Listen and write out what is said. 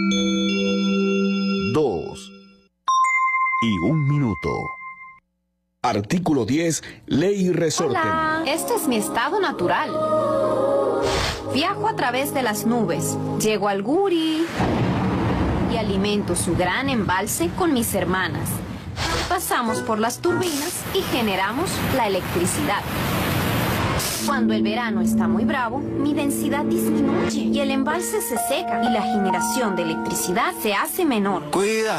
2 y 1 minuto. Artículo 10. Ley y resorte. Hola, este es mi estado natural. Viajo a través de las nubes, llego al Guri y alimento su gran embalse con mis hermanas. Pasamos por las turbinas y generamos la electricidad. Cuando el verano está muy bravo, mi densidad disminuye y el embalse se seca y la generación de electricidad se hace menor. Cuida.